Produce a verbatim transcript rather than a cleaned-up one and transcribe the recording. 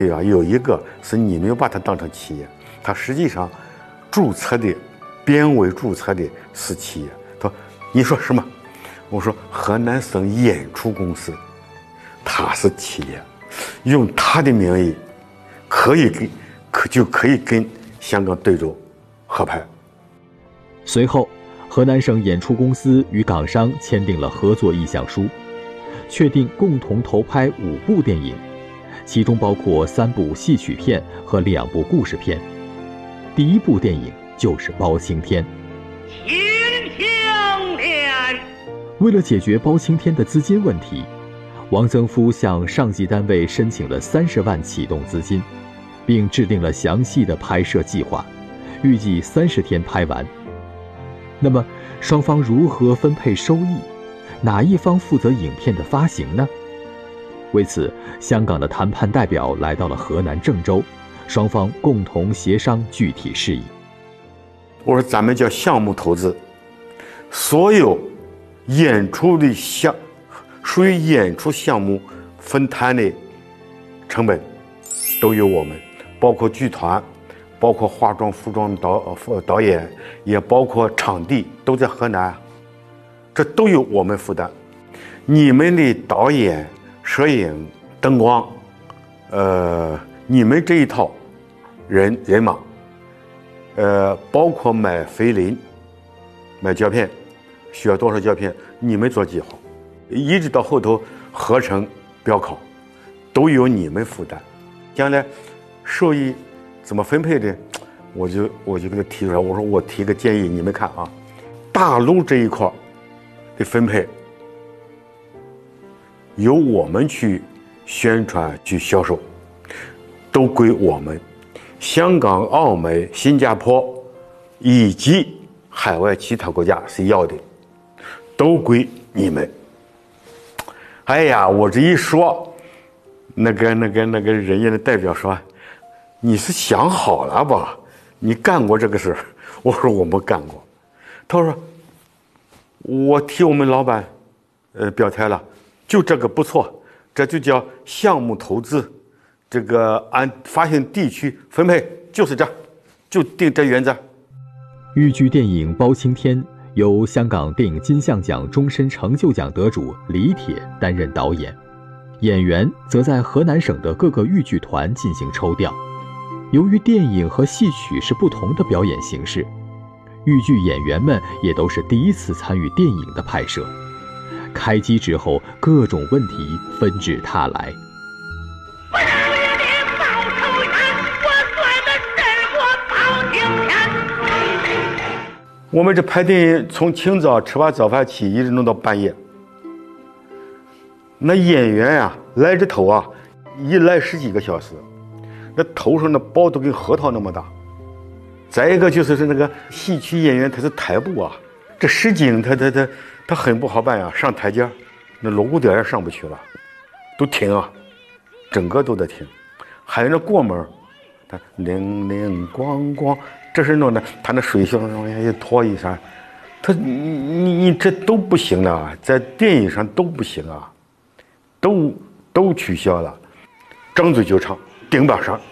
对啊，有一个是你没有把它当成企业，它实际上注册的编为注册的是企业。他说：“你说什么？”我说：“河南省演出公司，它是企业，用它的名义可以跟可就可以跟香港对州合拍。” 随后，河南省演出公司与港商签订了合作意向书，确定共同投拍五部电影，其中包括三部戏曲片和两部故事片。第一部电影就是《包青天》。 青天！ 为了解决包青天的资金问题，王增夫向上级单位申请了三十万启动资金，并制定了详细的拍摄计划，预计三十天拍完。那么，双方如何分配收益？哪一方负责影片的发行呢？为此，香港的谈判代表来到了河南郑州，双方共同协商具体事宜。 我说咱们叫项目投资，所有演出的项属于演出项目分摊的成本都由我们，包括剧团，包括化妆服装导导演，也包括场地，都在河南，这都由我们负担。你们的导演、摄影、灯光，呃，你们这一套人人马，呃，包括买菲林、买胶片，需要多少胶片，你们做计划，一直到后头合成、标考，都由你们负担。将来收益怎么分配的，我就我就给他提出来，我说我提个建议，你们看啊，大陆这一块的分配由我们去宣传去销售，都归我们。香港、澳门、新加坡以及海外其他国家是要的，都归你们。哎呀，我这一说，那个那个那个人家的代表说，你是想好了吧？你干过这个事儿？我说我没干过。他说我替我们老板呃表态了，就这个不错，这就叫项目投资，这个按发行地区分配就是这，就定这原则。 豫剧电影《包青天》由香港电影金像奖终身成就奖得主李铁担任导演，演员则在河南省的各个豫剧团进行抽调。由于电影和戏曲是不同的表演形式，豫剧演员们也都是第一次参与电影的拍摄。开机之后，各种问题纷至沓来。 不是为了报仇冤，我算的是我包青天。 我们这拍电影从清早吃完早饭起，一直弄到半夜。那演员呀、啊，来这头啊，一来十几个小时，那头上的包都跟核桃那么大。再一个就是是那个戏曲演员，他是台步啊，这实景他他他他很不好办呀，上台阶，那锣鼓点也上不去了，都停啊，整个都在停。还有那过门，他铃铃咣咣，这是弄的，他那水箱上面一拖一下，他你你你这都不行了，在电影上都不行啊，都都取消了，张嘴就唱，顶把上